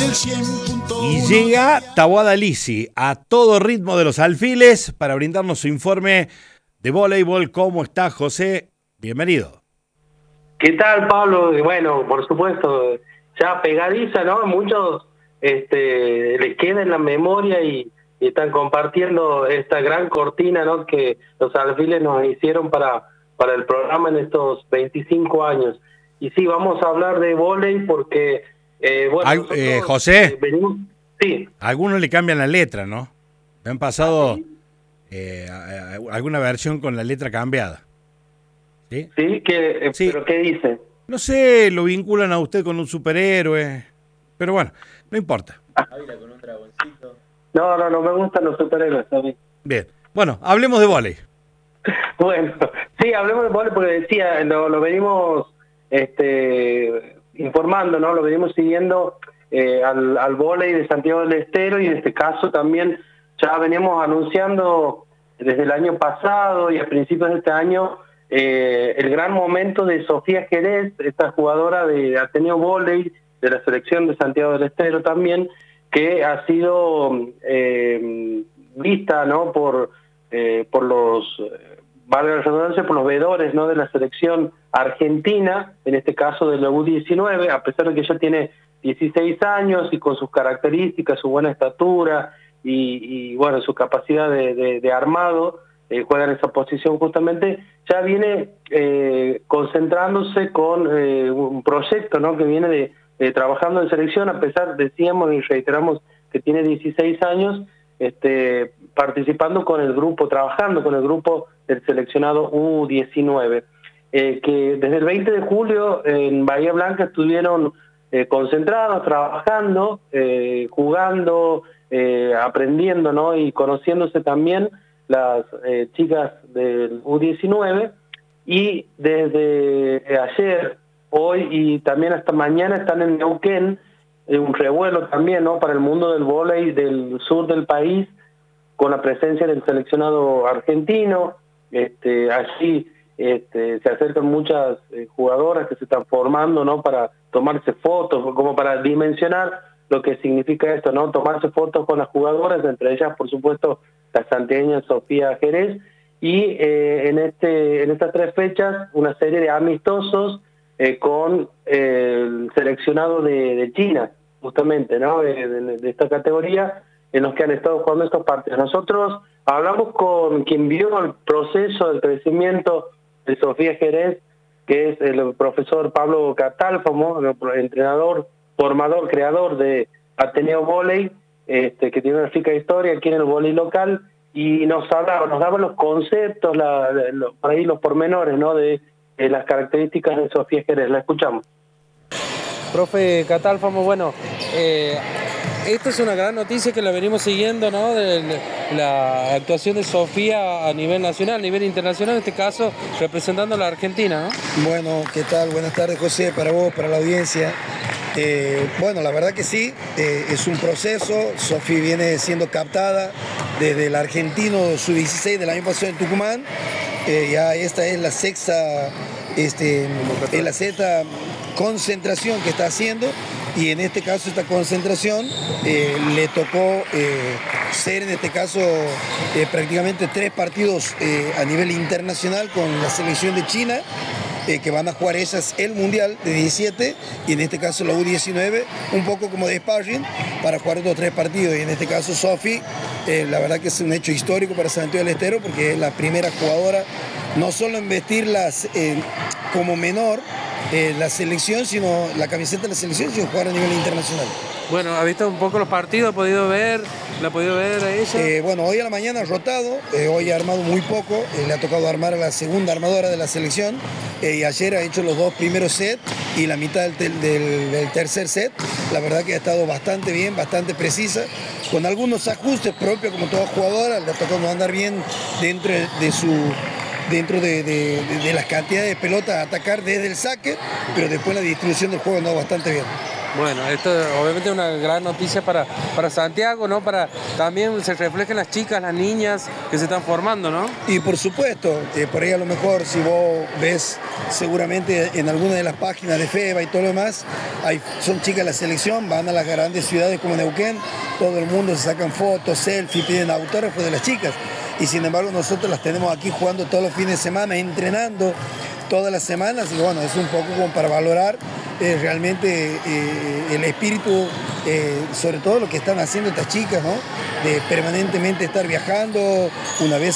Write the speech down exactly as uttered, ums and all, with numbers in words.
Y llega Taboada Lisi a todo ritmo de los alfiles para brindarnos su informe de voleibol. ¿Cómo está, José? Bienvenido. ¿Qué tal, Pablo? Bueno, por supuesto, ya pegadiza, ¿no? Muchos este, les queda en la memoria y, y están compartiendo esta gran cortina, ¿no? Que los alfiles nos hicieron para, para el programa en estos veinticinco años. Y sí, vamos a hablar de vóley porque... Eh, bueno, Al, eh, José, eh, venimos, sí. Algunos le cambian la letra, ¿no? Me han pasado eh, a, a, alguna versión con la letra cambiada. ¿Sí? Sí, que, eh, sí. ¿Pero qué dice? No sé, lo vinculan a usted con un superhéroe, pero bueno, no importa. Con un dragoncito. No, no, no me gustan los superhéroes a mí. Bien, bueno, hablemos de vóley. Bueno, sí, hablemos de vóley porque decía, lo, lo venimos... este informando, ¿no? Lo venimos siguiendo eh, al, al vóley de Santiago del Estero y en este caso también ya venimos anunciando desde el año pasado y a principios de este año eh, el gran momento de Sofía Jerez, esta jugadora de Ateneo Vóley, de la selección de Santiago del Estero también, que ha sido eh, vista, ¿no? por, eh, por los... valga la redundancia, por los veedores, ¿no? de la selección argentina, en este caso de la U diecinueve, a pesar de que ella tiene dieciséis años y con sus características, su buena estatura y, y bueno, su capacidad de, de, de armado, eh, juega en esa posición justamente, ya viene eh, concentrándose con eh, un proyecto, ¿no? que viene de, de trabajando en selección, a pesar, decíamos y reiteramos que tiene dieciséis años, este, participando con el grupo, trabajando con el grupo del seleccionado U diecinueve, eh, que desde el veinte de julio en Bahía Blanca estuvieron eh, concentrados, trabajando, eh, jugando, eh, aprendiendo, ¿no? y conociéndose también las eh, chicas del U diecinueve, y desde ayer, hoy y también hasta mañana están en Neuquén, eh, un revuelo también, ¿no? para el mundo del vóley del sur del país, con la presencia del seleccionado argentino. Este, allí este, se acercan muchas eh, jugadoras que se están formando, ¿no? para tomarse fotos, como para dimensionar lo que significa esto, ¿no? tomarse fotos con las jugadoras, entre ellas, por supuesto, la santiagueña Sofía Jerez, y eh, en este en estas tres fechas una serie de amistosos eh, con eh, el seleccionado de, de China, justamente, ¿no? de, de, de esta categoría, en los que han estado jugando estos partidos. Nosotros hablamos con quien vio el proceso del crecimiento de Sofía Jerez, que es el profesor Pablo Catálfamo, el entrenador, formador, creador de Ateneo Vóley, este, que tiene una rica historia aquí en el vóley local, y nos hablaba, nos daba los conceptos, la, la, por ahí los pormenores, ¿no? de, de las características de Sofía Jerez. La escuchamos. Profe Catálfamo, bueno, eh, esto es una gran noticia que la venimos siguiendo, ¿no? De la actuación de Sofía a nivel nacional, a nivel internacional, en este caso representando a la Argentina, ¿no? Bueno, ¿qué tal? Buenas tardes, José, para vos, para la audiencia. Eh, bueno, la verdad que sí, eh, es un proceso. Sofía viene siendo captada desde el argentino sub dieciséis del año pasado en Tucumán. Eh, ya esta es la sexta, este, es la sexta concentración que está haciendo, y en este caso esta concentración eh, le tocó eh, ser en este caso eh, prácticamente tres partidos eh, a nivel internacional con la selección de China, eh, que van a jugar ellas el Mundial de diecisiete, y en este caso la U diecinueve, un poco como de sparring para jugar otros tres partidos. Y en este caso Sofi, eh, la verdad que es un hecho histórico para Santiago del Estero, porque es la primera jugadora no solo en vestirlas eh, como menor eh, la selección, sino la camiseta de la selección, sino jugar a nivel internacional. Bueno, ¿ha visto un poco los partidos? ¿Ha podido ver? ¿La ha podido ver a ella? Eh, bueno, hoy a la mañana ha rotado, eh, hoy ha armado muy poco, eh, le ha tocado armar a la segunda armadora de la selección, eh, y ayer ha hecho los dos primeros sets y la mitad del, del, del tercer set. La verdad que ha estado bastante bien, bastante precisa, con algunos ajustes propios como toda jugadora. Le ha tocado andar bien dentro de su... dentro de, de, de, de las cantidades de pelotas a atacar desde el saque, pero después la distribución del juego andó bastante bien. Bueno, esto obviamente es una gran noticia para, para Santiago, ¿no? Para también se reflejen las chicas, las niñas que se están formando, ¿no? Y por supuesto, eh, por ahí a lo mejor si vos ves seguramente en alguna de las páginas de FEBA y todo lo demás, hay, son chicas de la selección, van a las grandes ciudades como Neuquén, todo el mundo se sacan fotos, selfies, piden autógrafos de las chicas. Y sin embargo nosotros las tenemos aquí jugando todos los fines de semana, entrenando todas las semanas, y bueno, es un poco como para valorar eh, realmente eh, el espíritu, eh, sobre todo lo que están haciendo estas chicas, ¿no? De permanentemente estar viajando, una vez